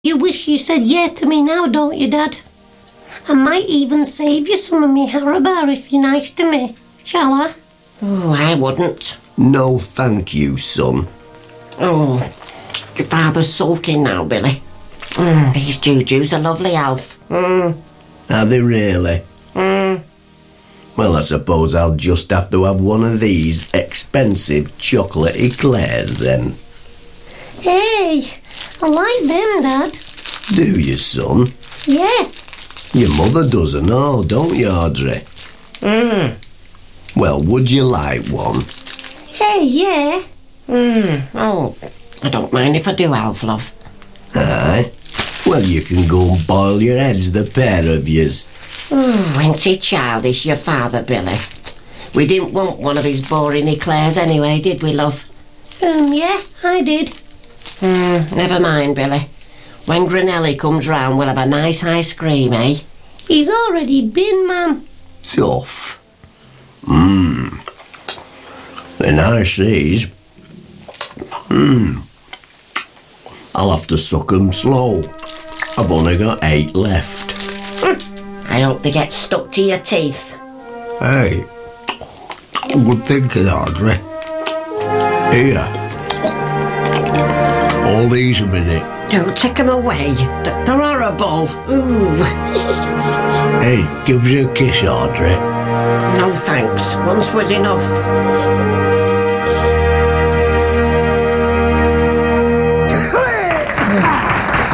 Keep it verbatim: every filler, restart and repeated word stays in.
You wish you said yeah to me now, don't you, Dad? I might even save you some of me Haribo if you're nice to me. Shall I? Oh, I wouldn't. No, thank you, son. Oh, your father's sulking now, Billy. Mm, these jujus are lovely, Alf. Mm. Are they really? Mm. Well, I suppose I'll just have to have one of these expensive chocolate eclairs then. Hey, I like them, Dad. Do you, son? Yeah. Your mother does and all, don't you, Audrey? Mm. Well, would you like one? Hey, yeah. Mm. Oh, I don't mind if I do, Alf, love. Aye. Well, you can go and boil your heads, the pair of yous. Oh, ain't he childish, your father, Billy? We didn't want one of his boring eclairs anyway, did we, love? Um, yeah, I did. Mm, never mind, Billy. When Granelli comes round, we'll have a nice ice cream, eh? He's already been, Mum. Tough. Mmm. They're nice, these. Mmm. I'll have to suck 'em slow. I've only got eight left. I hope they get stuck to your teeth. Hey. Good thinking, Audrey. Here. All these a minute. Oh, take 'em away. Th- They're horrible. Ooh. Hey, give us a kiss, Audrey. No thanks. Once was enough.